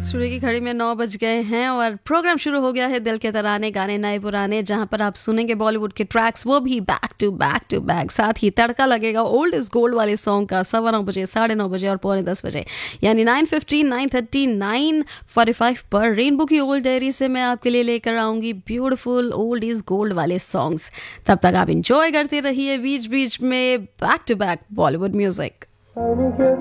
Studio की घड़ी में 9 बज गए हैं और प्रोग्राम शुरू हो गया है दिल के तराने गाने नए पुराने, जहां पर आप सुनेंगे बॉलीवुड के ट्रैक्स, वो भी back to back to back. साथ ही तड़का लगेगा ओल्ड इज गोल्ड वाले सॉन्ग का 9:15 बजे, 9:30 बजे और 9:45 बजे, यानी 9:15, 9:30, 9:45 पर रेनबो की ओल्ड डायरी से मैं आपके लिए लेकर आऊंगी ब्यूटीफुल ओल्ड इज गोल्ड वाले सॉन्ग्स। तब तक आप इंजॉय करते रहिए बीच बीच में back to back Bollywood music.